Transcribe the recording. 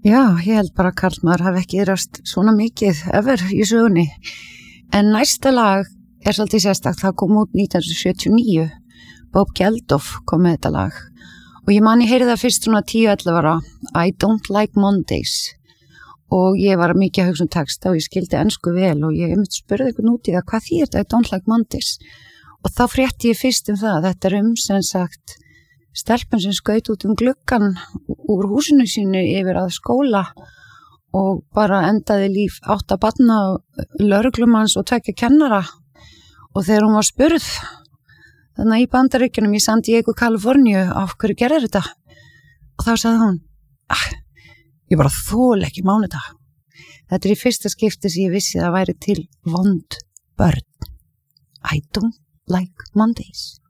Já, ég held bara að karlmaður hafi ekki rast svona mikið ever í sögunni. En næsta lag svolítið sérstakt, það kom út 1979. Bob Geldof kom með þetta lag. Og ég man ég heyrði það fyrst svona 10-11 ára, I don't like Mondays. Og ég var mikið að hugsa texta og ég skildi ensku vel og ég spurði einhvern út í það, hvað þýðir þetta I don't like Mondays? Og þá frétti ég fyrst það, þetta sem sagt, stelpan sem skaut út gluggan úr húsinu sínu yfir að skóla og bara endaði líf 8 barna, lögreglumanns og 2 kennara. Og þegar hún var spurð, þannig í Bandaríkjunum í San Diego, Kaliforníu, af hverju gerðir þetta? Og þá sagði hún, ég bara þoli ekki mánudag. Þetta í fyrsta skipti sem ég vissi að væri til vond börn. I don't like Mondays.